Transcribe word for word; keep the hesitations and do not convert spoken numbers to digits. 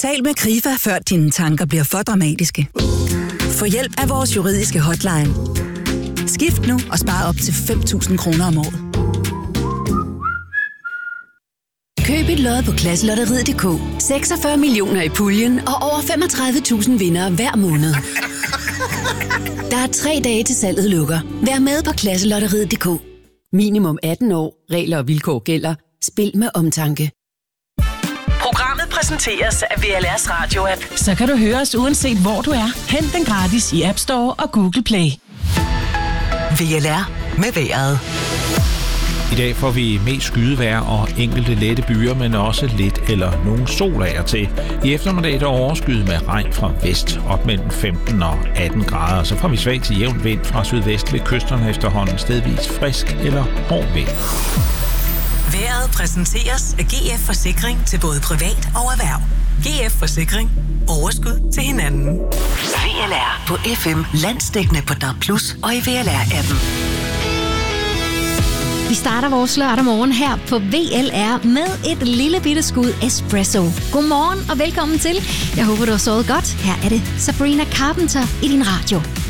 Tal med Krifa, før dine tanker bliver for dramatiske. Få hjælp af vores juridiske hotline. Skift nu og spar op til fem tusind kroner om året. Køb et lod på Klasselotteriet punktum d k. seksogfyrre millioner i puljen og over femogtredive tusind vindere hver måned. Der er tre dage til salget lukker. Vær med på Klasselotteriet punktum d k. Minimum atten år. Regler og vilkår gælder. Spil med omtanke. Programmet præsenteres af V L R's radio-app. Så kan du høre os uanset hvor du er. Hent den gratis i App Store og Google Play. V L R med vejret. I dag får vi mest skydevejr og enkelte lette byer, men også lidt eller nogen sol af og til. I eftermiddag er overskyet med regn fra vest op mellem femten og atten grader. Så får vi svag til jævn vind fra sydvest ved kysterne efterhånden stedvis frisk eller hård vind. Vejret præsenteres af G F Forsikring til både privat og erhverv. G F Forsikring. Overskud til hinanden. V L R på F M, landsdækkende på D A B plus, og i V L R-appen. Vi starter vores lørdag morgen her på V L R med et lille bitte skud espresso. Godmorgen og velkommen til. Jeg håber, du har sovet godt. Her er det Sabrina Carpenter i din radio.